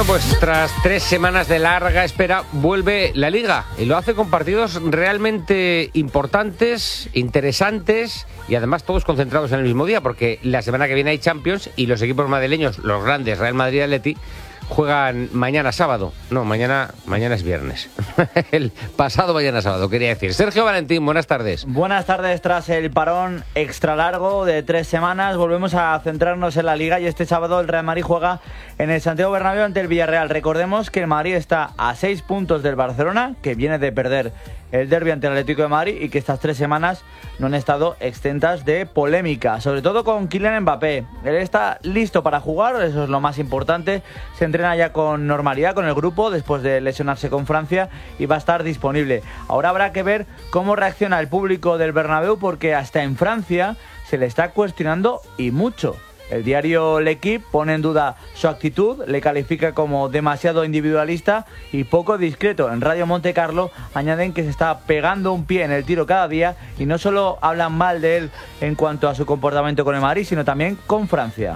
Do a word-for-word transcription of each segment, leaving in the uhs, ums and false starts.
Pues tras tres semanas de larga espera vuelve la Liga y lo hace con partidos realmente importantes, interesantes y además todos concentrados en el mismo día, porque la semana que viene hay Champions y los equipos madrileños, los grandes, Real Madrid y Atleti, juegan mañana sábado. No, mañana mañana es viernes. El pasado mañana sábado, quería decir. Sergio Valentín, buenas tardes. Buenas tardes. Tras el parón extra largo de tres semanas, volvemos a centrarnos en la Liga y este sábado el Real Madrid juega en el Santiago Bernabéu ante el Villarreal. Recordemos que el Madrid está a seis puntos del Barcelona, que viene de perder el derbi ante el Atlético de Madrid, y que estas tres semanas no han estado exentas de polémica, sobre todo con Kylian Mbappé. Él está listo para jugar, eso es lo más importante. Se entrena ya con normalidad con el grupo después de lesionarse con Francia y va a estar disponible. Ahora habrá que ver cómo reacciona el público del Bernabéu, porque hasta en Francia se le está cuestionando y mucho. El diario L'Equipe pone en duda su actitud, le califica como demasiado individualista y poco discreto. En Radio Monte Carlo añaden que se está pegando un pie en el tiro cada día y no solo hablan mal de él en cuanto a su comportamiento con el Madrid, sino también con Francia.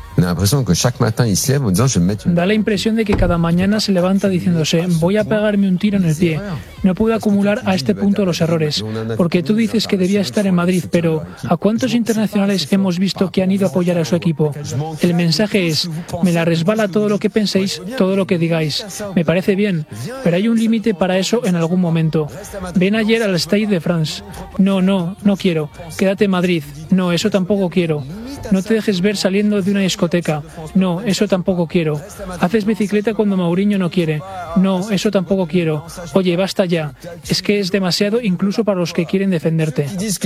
Da la impresión de que cada mañana se levanta diciéndose: voy a pegarme un tiro en el pie. No puedo acumular a este punto los errores. Porque tú dices que debía estar en Madrid, pero ¿a cuántos internacionales hemos visto que han ido a apoyar a su equipo? El mensaje es: me la resbala todo lo que penséis, todo lo que digáis. Me parece bien, pero hay un límite para eso en algún momento. Ven ayer al Stade de France. No, no, no quiero. Quédate en Madrid. No, eso tampoco quiero. No te dejes ver saliendo de una discoteca. No, eso tampoco quiero. Haces bicicleta cuando Mourinho no quiere. No, eso tampoco quiero. Oye, basta ya. Es que es demasiado incluso para los que quieren defenderte.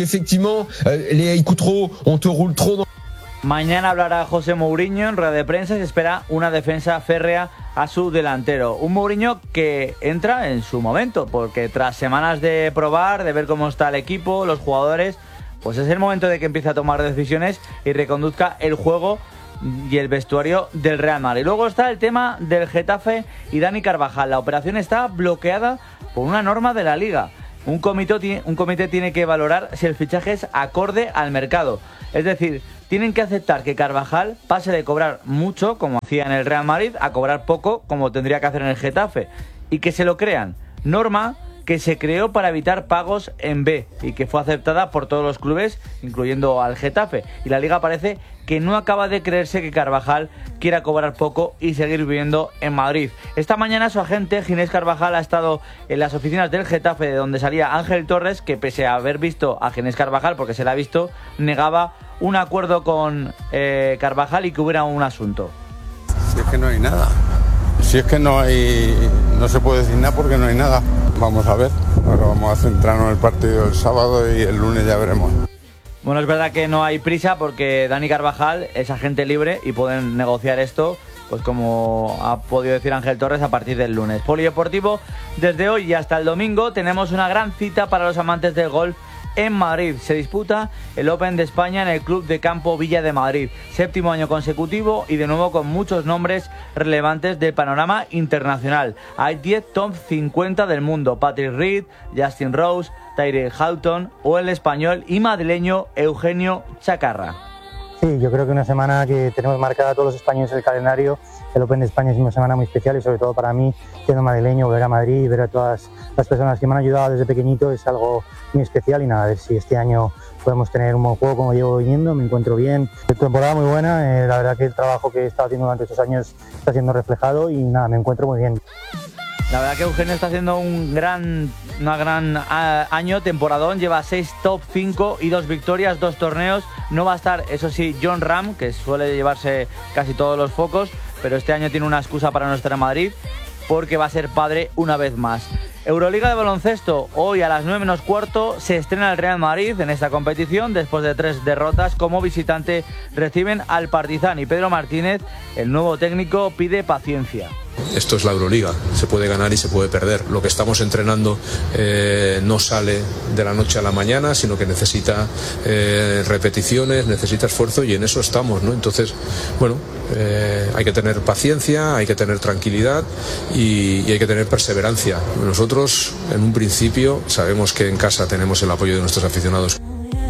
Mañana hablará José Mourinho en rueda de prensa y se espera una defensa férrea a su delantero. Un Mourinho que entra en su momento, porque tras semanas de probar, de ver cómo está el equipo, los jugadores, pues es el momento de que empiece a tomar decisiones y reconduzca el juego y el vestuario del Real Madrid. Luego está el tema del Getafe y Dani Carvajal. La operación está bloqueada por una norma de la Liga. Un comité, un comité tiene que valorar si el fichaje es acorde al mercado. Es decir, tienen que aceptar que Carvajal pase de cobrar mucho, como hacía en el Real Madrid, a cobrar poco, como tendría que hacer en el Getafe. Y que se lo crean. Norma que se creó para evitar pagos en B y que fue aceptada por todos los clubes, incluyendo al Getafe. Y la Liga parece que no acaba de creerse que Carvajal quiera cobrar poco y seguir viviendo en Madrid. Esta mañana su agente, Ginés Carvajal, ha estado en las oficinas del Getafe, de donde salía Ángel Torres, que pese a haber visto a Ginés Carvajal, porque se la ha visto, negaba un acuerdo con eh, Carvajal y que hubiera un asunto. Si es que no hay nada. Si es que no hay, no se puede decir nada porque no hay nada. Vamos a ver, ahora vamos a centrarnos en el partido del sábado y el lunes ya veremos. Bueno, es verdad que no hay prisa porque Dani Carvajal es agente libre y pueden negociar esto, pues como ha podido decir Ángel Torres, a partir del lunes. Polideportivo, desde hoy y hasta el domingo tenemos una gran cita para los amantes del golf. En Madrid se disputa el Open de España en el Club de Campo Villa de Madrid. Séptimo año consecutivo y de nuevo con muchos nombres relevantes del panorama internacional. Hay diez top cincuenta del mundo: Patrick Reed, Justin Rose, Tyrrell Hatton o el español y madrileño Eugenio Chacarra. Sí, yo creo que una semana que tenemos marcada a todos los españoles en el calendario. El Open de España es una semana muy especial y sobre todo para mí, siendo madrileño, ver a Madrid y ver a todas las personas que me han ayudado desde pequeñito es algo muy especial. Y nada, a ver si este año podemos tener un buen juego como llevo viniendo. Me encuentro bien, temporada muy buena, eh, la verdad que el trabajo que he estado haciendo durante estos años está siendo reflejado y nada, me encuentro muy bien. La verdad que Eugenio está haciendo un gran, una gran a, año, temporadón, lleva seis top cinco y dos victorias, dos torneos. No va a estar, eso sí, Jon Rahm, que suele llevarse casi todos los focos, pero este año tiene una excusa para no estar en Madrid porque va a ser padre una vez más. Euroliga de baloncesto, hoy a las nueve menos cuarto se estrena el Real Madrid en esta competición. Después de tres derrotas como visitante reciben al Partizan y Pedro Martínez, el nuevo técnico, pide paciencia. Esto es la Euroliga, se puede ganar y se puede perder. Lo que estamos entrenando eh, no sale de la noche a la mañana, sino que necesita eh, repeticiones, necesita esfuerzo y en eso estamos, ¿no? Entonces, bueno, eh, hay que tener paciencia, hay que tener tranquilidad y, y hay que tener perseverancia. Nosotros, en un principio, sabemos que en casa tenemos el apoyo de nuestros aficionados.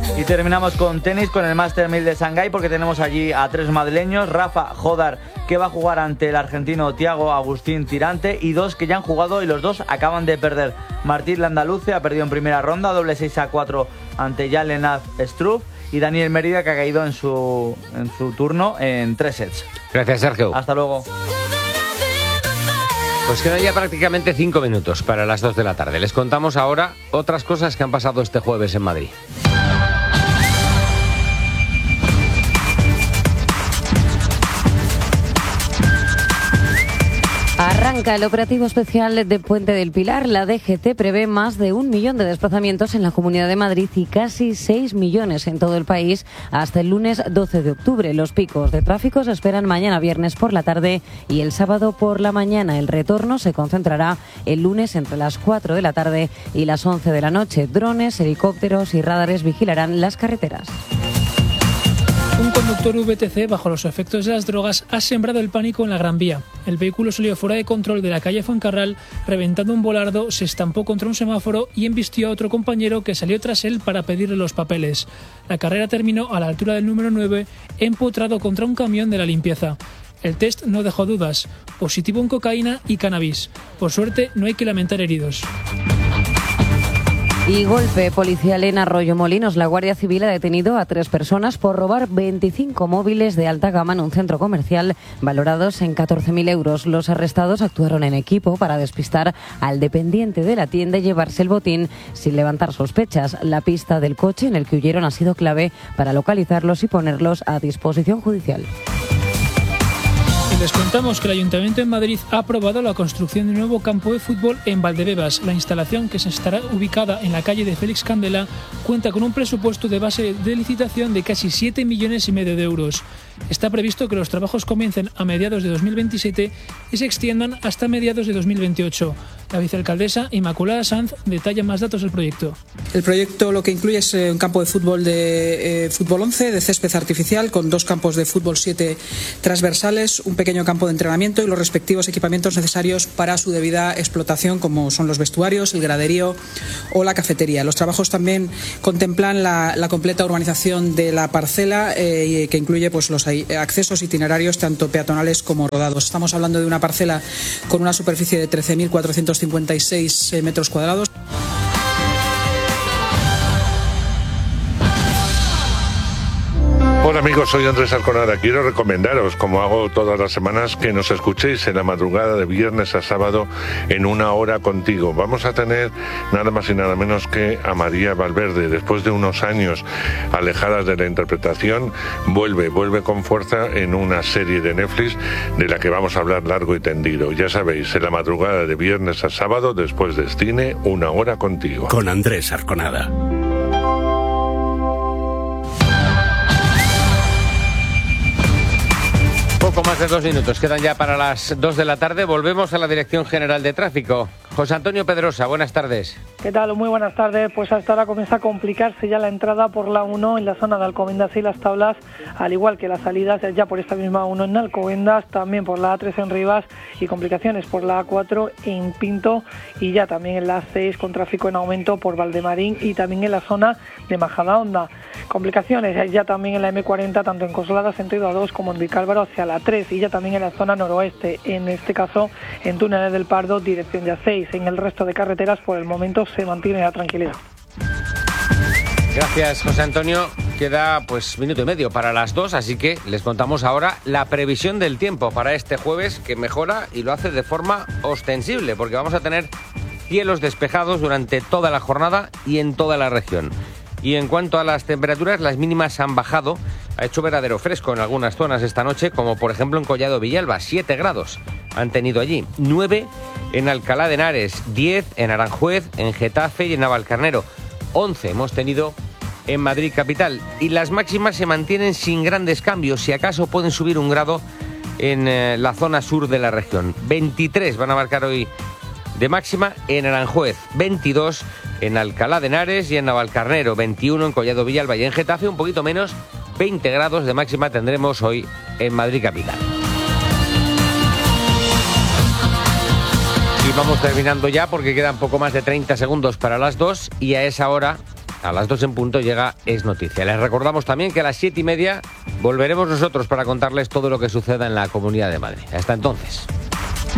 Y terminamos con tenis, con el Master mil de Shanghái, porque tenemos allí a tres madrileños: Rafa Jodar, que va a jugar ante el argentino Thiago Agustín Tirante, y dos que ya han jugado y los dos acaban de perder. Martín Landaluce ha perdido en primera ronda, doble seis a cuatro ante Jan Lennart Struff, y Daniel Mérida, que ha caído en su, en su turno en tres sets. Gracias, Sergio. Hasta luego. Pues quedan ya prácticamente cinco minutos para las dos de la tarde. Les contamos ahora otras cosas que han pasado este jueves en Madrid. Arranca el operativo especial de Puente del Pilar. La D G T prevé más de un millón de desplazamientos en la Comunidad de Madrid y casi seis millones en todo el país hasta el lunes doce de octubre. Los picos de tráfico se esperan mañana viernes por la tarde y el sábado por la mañana. El retorno se concentrará el lunes entre las cuatro de la tarde y las once de la noche. Drones, helicópteros y radares vigilarán las carreteras. Un conductor V T C bajo los efectos de las drogas ha sembrado el pánico en la Gran Vía. El vehículo salió fuera de control de la calle Fuencarral, reventando un volardo, se estampó contra un semáforo y embistió a otro compañero que salió tras él para pedirle los papeles. La carrera terminó a la altura del número nueve, empotrado contra un camión de la limpieza. El test no dejó dudas, positivo en cocaína y cannabis. Por suerte, no hay que lamentar heridos. Y golpe policial en Arroyomolinos. La Guardia Civil ha detenido a tres personas por robar veinticinco móviles de alta gama en un centro comercial valorados en catorce mil euros. Los arrestados actuaron en equipo para despistar al dependiente de la tienda y llevarse el botín sin levantar sospechas. La pista del coche en el que huyeron ha sido clave para localizarlos y ponerlos a disposición judicial. Y les contamos que el Ayuntamiento de Madrid ha aprobado la construcción de un nuevo campo de fútbol en Valdebebas. La instalación, que se estará ubicada en la calle de Félix Candela, cuenta con un presupuesto de base de licitación de casi siete millones y medio de euros. Está previsto que los trabajos comiencen a mediados de dos mil veintisiete y se extiendan hasta mediados de dos mil veintiocho. La vicealcaldesa Inmaculada Sanz detalla más datos del proyecto. El proyecto lo que incluye es un campo de fútbol de eh, fútbol once, de césped artificial, con dos campos de fútbol siete transversales, un pequeño campo de entrenamiento y los respectivos equipamientos necesarios para su debida explotación, como son los vestuarios, el graderío o la cafetería. Los trabajos también contemplan la, la completa urbanización de la parcela, eh, que incluye pues los accesos itinerarios tanto peatonales como rodados. Estamos hablando de una parcela con una superficie de trece mil cuatrocientos cincuenta y seis metros cuadrados. Hola amigos, soy Andrés Arconada. Quiero recomendaros, como hago todas las semanas, que nos escuchéis en la madrugada de viernes a sábado en Una Hora Contigo. Vamos a tener nada más y nada menos que a María Valverde. Después de unos años alejadas de la interpretación, vuelve, vuelve con fuerza en una serie de Netflix de la que vamos a hablar largo y tendido. Ya sabéis, en la madrugada de viernes a sábado, después de cine, Una Hora Contigo. Con Andrés Arconada. Poco más de dos minutos, quedan ya para las dos de la tarde. Volvemos a la Dirección General de Tráfico. José Antonio Pedrosa, buenas tardes. ¿Qué tal? Muy buenas tardes. Pues hasta ahora comienza a complicarse ya la entrada por la uno en la zona de Alcobendas y Las Tablas, al igual que las salidas ya por esta misma uno en Alcobendas, también por la A tres en Rivas y complicaciones por la A cuatro en Pinto y ya también en la A seis con tráfico en aumento por Valdemarín y también en la zona de Majadahonda. Complicaciones ya también en la eme cuarenta, tanto en Coslada sentido A dos como en Vicálvaro hacia la tres y ya también en la zona noroeste, en este caso en Túneles del Pardo, dirección de A seis. En el resto de carreteras por el momento se mantiene la tranquilidad. Gracias, José Antonio. Queda pues minuto y medio para las dos, así que les contamos ahora la previsión del tiempo para este jueves, que mejora y lo hace de forma ostensible, porque vamos a tener cielos despejados durante toda la jornada y en toda la región. Y en cuanto a las temperaturas, las mínimas han bajado. Ha hecho verdadero fresco en algunas zonas esta noche, como por ejemplo en Collado Villalba, siete grados han tenido allí, nueve en Alcalá de Henares, diez en Aranjuez, en Getafe y en Navalcarnero, once hemos tenido en Madrid capital. Y las máximas se mantienen sin grandes cambios, si acaso pueden subir un grado en eh, la zona sur de la región. veintitrés van a marcar hoy de máxima en Aranjuez, veintidós en Alcalá de Henares y en Navalcarnero, veintiuno en Collado Villalba y en Getafe, un poquito menos, veinte grados de máxima tendremos hoy en Madrid capital. Y vamos terminando ya porque quedan poco más de treinta segundos para las dos y a esa hora a las dos en punto llega Es Noticia. Les recordamos también que a las siete y media volveremos nosotros para contarles todo lo que suceda en la Comunidad de Madrid. Hasta entonces.